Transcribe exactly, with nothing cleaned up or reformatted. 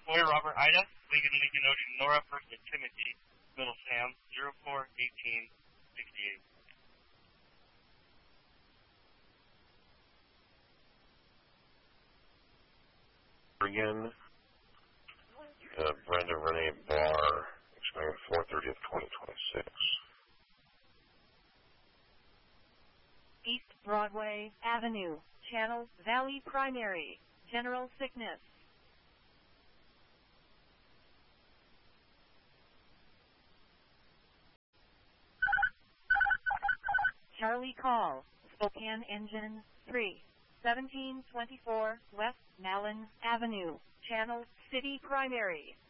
four, Robert Ida, Lincoln Lincoln Odi Nora, first at Timothy, Middle Sam, zero four eighteen sixty-eight. Again, uh, Brenda Renee Barr, expiring four thirty of twenty twenty-six. East Broadway Avenue, Channel Valley Primary, General Sickness. Charlie Call, Spokane Engine three, seventeen twenty-four West Malin Avenue, Channel City Primary.